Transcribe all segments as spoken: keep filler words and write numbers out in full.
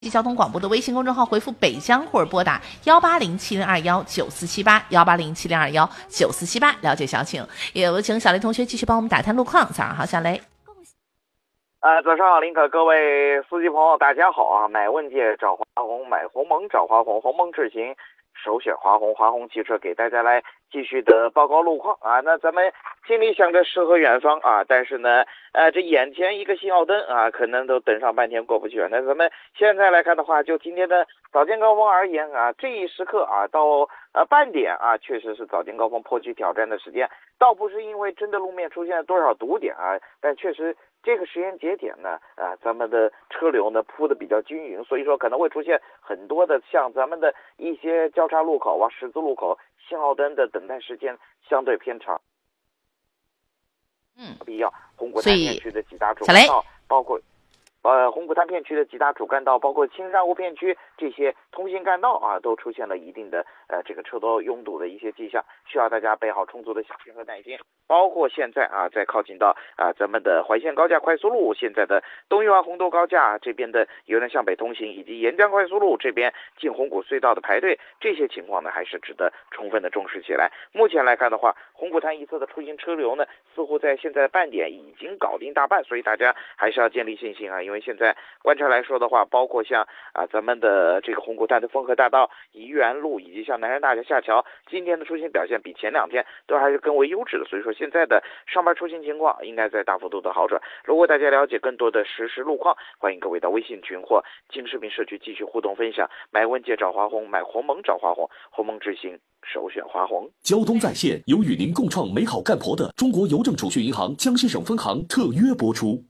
交通广播的微信公众号回复北疆或者拨打幺八零七零二幺九四七八幺八零七零二幺九四七八了解详情。也有请小雷同学继续帮我们打探路况。早上好，小雷。 呃，早上好，林可，各位司机朋友，大家好啊！买问界找华虹，买鸿蒙找华虹，鸿蒙智行首选华虹，华虹汽车给大家来继续的报告路况啊。那咱们心里想着诗和远方啊，但是呢，呃，这眼前一个信号灯啊，可能都等上半天过不去。那咱们现在来看的话，就今天的早间高峰而言啊，这一时刻啊，到呃半点啊，确实是早间高峰颇具挑战的时间，倒不是因为真的路面出现了多少堵点啊，但确实这个时间节点呢，啊，咱们的车流呢铺的比较均匀，所以说可能会出现很多的像咱们的一些交叉路口啊、十字路口信号灯的等待时间相对偏长。 嗯， 必要红谷滩片区的几大主干道，包括呃红谷滩片区的几大主干道，包括青山湖片区这些通行干道啊，都出现了一定的呃这个车多拥堵的一些迹象，需要大家备好充足的小心和耐心。包括现在啊，在靠近到啊咱们的淮县高架快速路，现在的东玉环红豆高架这边的由南向北通行，以及沿江快速路这边进红谷隧道的排队，这些情况呢还是值得充分的重视起来。目前来看的话，红谷滩一侧的出行车流呢，似乎在现在半点已经搞定大半，所以大家还是要建立信心啊。因为现在观察来说的话，包括像啊咱们的这个红谷滩的丰河大道、怡园路，以及像南山大桥下桥，今天的出行表现比前两天都还是更为优质的，所以说现在的上班出行情况应该在大幅度的好转。如果大家了解更多的实时路况，欢迎各位到微信群或京视频社区继续互动分享。买问界找华虹，买鸿蒙找华虹，鸿蒙智行首选华虹。 交通在线由与您共创美好干活的中国邮政储蓄银行江西省分行特约播出。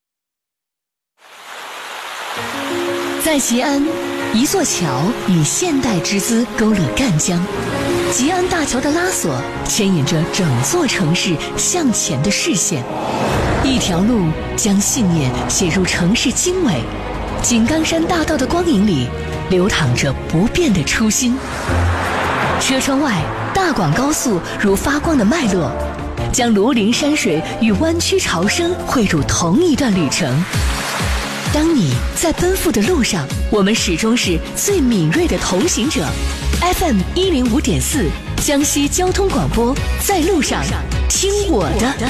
在吉安，一座桥以现代之姿勾勒赣江，吉安大桥的拉索牵引着整座城市向前的视线，一条路将信念写入城市经纬。井冈山大道的光影里流淌着不变的初心。车窗外，大广高速如发光的脉络，将庐陵山水与湾区潮生汇入同一段旅程。当你在奔赴的路上，我们始终是最敏锐的同行者。F M 一零五点四，江西交通广播，在路上听我的。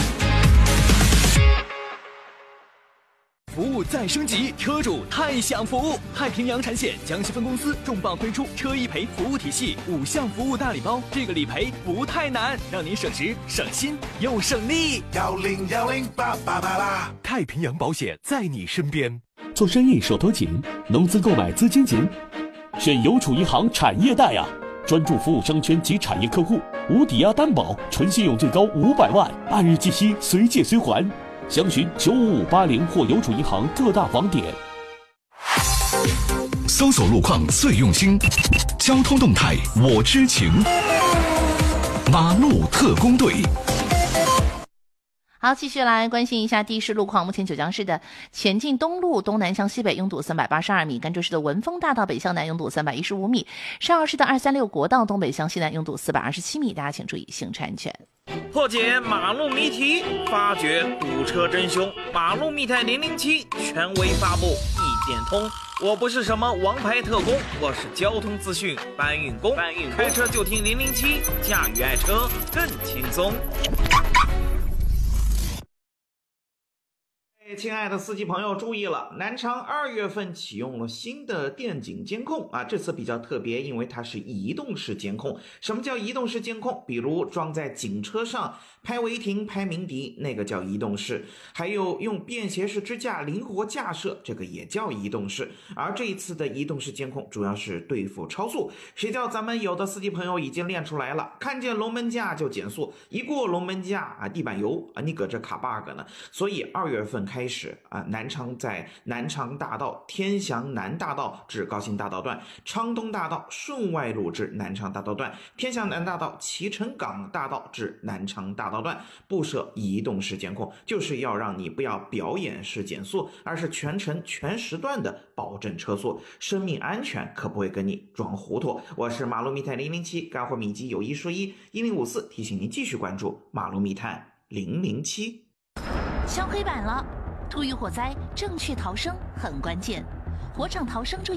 服务再升级，车主太享福！太平洋产险江西分公司重磅推出车一赔服务体系五项服务大礼包，这个理赔不太难，让您省时省心又省力。 幺零幺零八八八八， 太平洋保险在你身边。 做生意手头紧，农资购买资金紧，选邮储银行产业贷啊！专注服务商圈及产业客户，无抵押担保，纯信用最高五百万，按日计息，随借随还。详询九五五八零或邮储银行各大网点。 搜索路况最用心，交通动态我知情。马路特工队。 好，继续来关心一下地势路况。目前九江市的前进东路东南向西北拥堵三百八十二米，甘州市的文峰大道北向南拥堵三百一十五米，上饶市的二三六国道东北向西南拥堵四百二十七米，大家请注意行车安全。 破解马路谜题，发掘堵车真凶，马路密探零零七权威发布，一点通。我不是什么王牌特工，我是交通资讯搬运工。搬运开车就听零零七，驾驭爱车更轻松。亲爱的司机朋友注意了，南昌二月份启用了新的电警监控啊，这次比较特别，因为它是移动式监控。什么叫移动式监控？比如装在警车上拍违停、拍鸣笛，那个叫移动式；还有用便携式支架灵活架设，这个也叫移动式。而这一次的移动式监控主要是对付超速，谁叫咱们有的司机朋友已经练出来了，看见龙门架就减速，一过龙门架啊，地板油啊，你搁这卡 bug 呢。所以二月份开始开始啊，南昌在南昌大道天祥南大道至高新大道段，昌东大道顺外路至南昌大道段，天祥南大道脐橙港大道至南昌大道段布设移动式监控，就是要让你不要表演式减速，而是全程全时段的保证车速，生命安全可不会跟你装糊涂。我是马路密探零零七，干货秘籍有一说一，一零五四提醒您继续关注马路密探零零七。 敲黑板了，突遇火灾，正确逃生很关键。 火场逃生注意